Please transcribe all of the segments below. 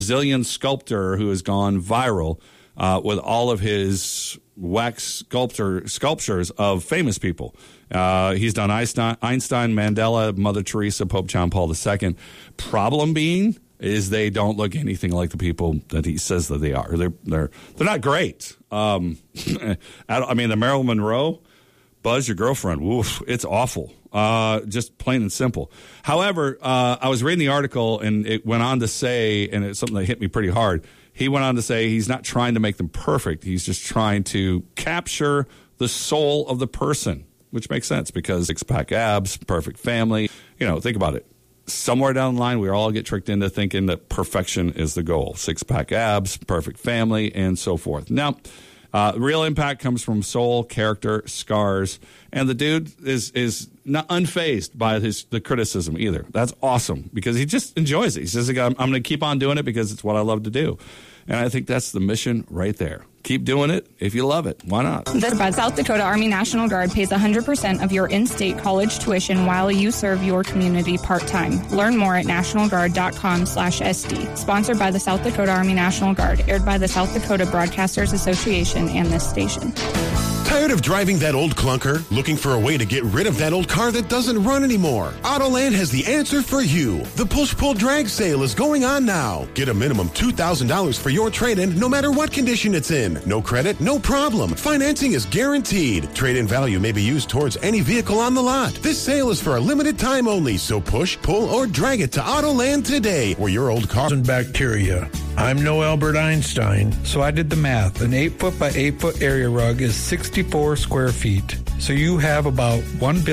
Brazilian sculptor who has gone viral with all of his wax sculptures of famous people. He's done Einstein, Mandela, Mother Teresa, Pope John Paul II. Problem being is they don't look anything like the people that he says that they are. They're not great. I mean, the Marilyn Monroe, Buzz, your girlfriend, woof, it's awful. Just plain and simple. However, I was reading the article, and it went on to say, and it's something that hit me pretty hard, he went on to say he's not trying to make them perfect. He's just trying to capture the soul of the person, which makes sense because six-pack abs, perfect family. Think about it. Somewhere down the line, we all get tricked into thinking that perfection is the goal. Six-pack abs, perfect family, and so forth. Now, real impact comes from soul, character, scars, and the dude is not unfazed by the criticism either. That's awesome because he just enjoys it. He says, I'm going to keep on doing it because it's what I love to do. And I think that's the mission right there. Keep doing it if you love it. Why not? The South Dakota Army National Guard pays 100% of your in-state college tuition while you serve your community part-time. Learn more at nationalguard.com/SD. Sponsored by the South Dakota Army National Guard. Aired by the South Dakota Broadcasters Association and this station. Tired of driving that old clunker? Looking for a way to get rid of that old car that doesn't run anymore? Autoland has the answer for you. The push-pull drag sale is going on now. Get a minimum $2,000 for your trade-in no matter what condition it's in. No credit, no problem. Financing is guaranteed. Trade-in value may be used towards any vehicle on the lot. This sale is for a limited time only, so push, pull, or drag it to Autoland today, where your old car and bacteria. I'm no Albert Einstein, so I did the math. An 8-foot by 8-foot area rug is 64 square feet. So you have about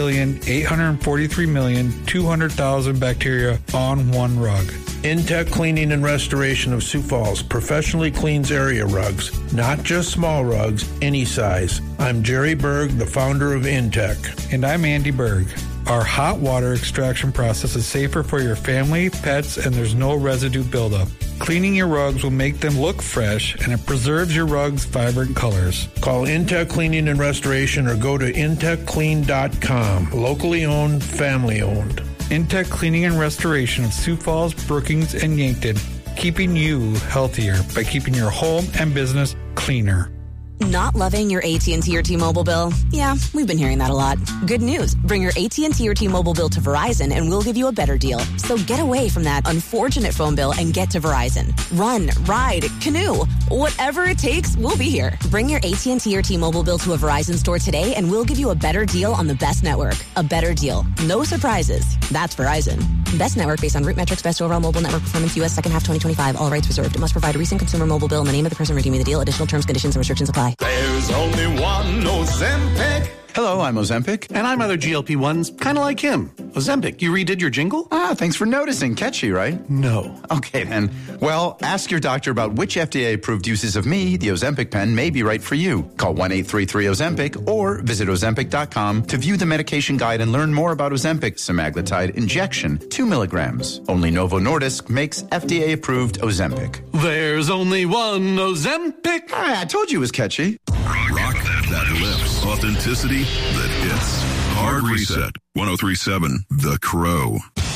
1,843,200,000 bacteria on one rug. Intech Cleaning and Restoration of Sioux Falls professionally cleans area rugs, not just small rugs, any size. I'm Jerry Berg, the founder of Intech. And I'm Andy Berg. Our hot water extraction process is safer for your family, pets, and there's no residue buildup. Cleaning your rugs will make them look fresh, and it preserves your rugs' vibrant colors. Call Intech Cleaning and Restoration or go to intechclean.com. Locally owned, family owned. Intech Cleaning and Restoration of Sioux Falls, Brookings, and Yankton, keeping you healthier by keeping your home and business cleaner. Not loving your AT&T or T-Mobile bill? Yeah, we've been hearing that a lot. Good news. Bring your AT&T or T-Mobile bill to Verizon and we'll give you a better deal. So get away from that unfortunate phone bill and get to Verizon. Run, ride, canoe. Whatever it takes, we'll be here. Bring your AT&T or T-Mobile bill to a Verizon store today and we'll give you a better deal on the best network. A better deal. No surprises. That's Verizon. Best network based on root metrics, best overall mobile network performance, U.S. second half 2025. All rights reserved. It must provide a recent consumer mobile bill and the name of the person redeeming the deal. Additional terms, conditions, and restrictions apply. There's only one Ozempic. Hello, I'm Ozempic. And I'm other GLP-1s, kind of like him. Ozempic, you redid your jingle? Thanks for noticing. Catchy, right? No. Okay, then. Well, ask your doctor about which FDA-approved uses of me, the Ozempic pen, may be right for you. Call 1-833-OZEMPIC or visit Ozempic.com to view the medication guide and learn more about Ozempic semaglutide injection, 2 milligrams. Only Novo Nordisk makes FDA-approved Ozempic. There's only one Ozempic. I told you it was catchy. Rock that lifts. Authenticity that hits. Hard Reset. 103.7 The Crow.